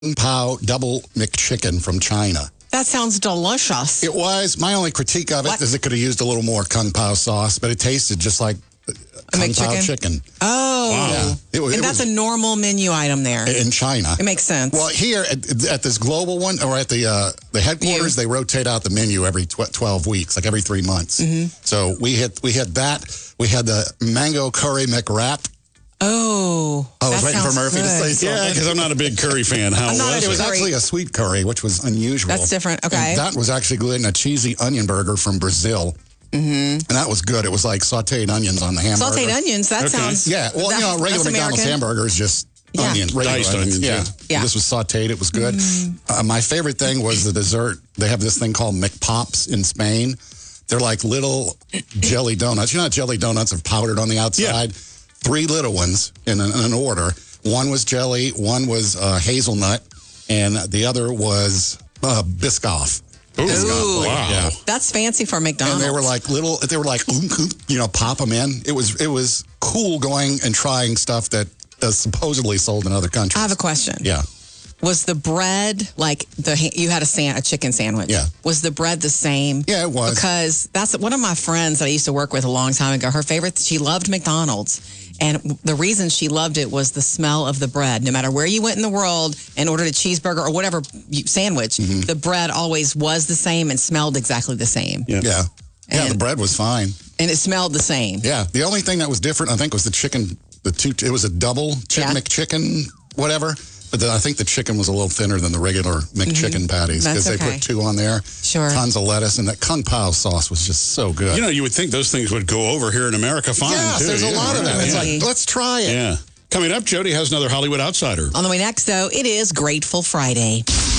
Pao Double McChicken from China. That sounds delicious. It was. My only critique of it is it could have used a little more Kung Pao sauce, but it tasted just like Kung Pao chicken. Oh. Wow. Yeah. And that's a normal menu item there. In China. It makes sense. Well, here at this global one, or at the headquarters, they rotate out the menu every 12 weeks, like every 3 months. Mm-hmm. So we had that. We had the mango curry McWrap. Oh, I was waiting for Murphy to say something. Yeah, because I'm not a big curry fan. How was it? It was actually a sweet curry, which was unusual. That's different. Okay. And that was actually good in a cheesy onion burger from Brazil. Mm-hmm. And that was good. It was like sauteed onions on the hamburger. Sauteed onions, that sounds... Yeah, well, regular McDonald's hamburger is just regular onions. Yeah. This was sauteed. It was good. My favorite thing was the dessert. They have this thing called McPops in Spain. They're like little jelly donuts. You know how jelly donuts are powdered on the outside? Yeah. 3 little ones in an order. One was jelly, one was hazelnut, and the other was Biscoff. Ooh, wow. Yeah. That's fancy for McDonald's. And they were like pop them in. It was cool going and trying stuff that is supposedly sold in other countries. I have a question. Yeah. Was the bread, like you had a chicken sandwich? Yeah. Was the bread the same? Yeah, it was. Because that's one of my friends that I used to work with a long time ago. Her favorite, she loved McDonald's. And the reason she loved it was the smell of the bread. No matter where you went in the world and ordered a cheeseburger or whatever sandwich, the bread always was the same and smelled exactly the same. Yeah. Yeah, the bread was fine. And it smelled the same. Yeah. The only thing that was different, I think, was the chicken. It was a double McChicken, whatever. But I think the chicken was a little thinner than the regular McChicken patties because they put 2 on there. Sure. Tons of lettuce. And that Kung Pao sauce was just so good. You know, you would think those things would go over here in America fine, too. There's a lot of them. It's like, let's try it. Yeah. Coming up, Jody has another Hollywood Outsider. On the way next, though, it is Grateful Friday.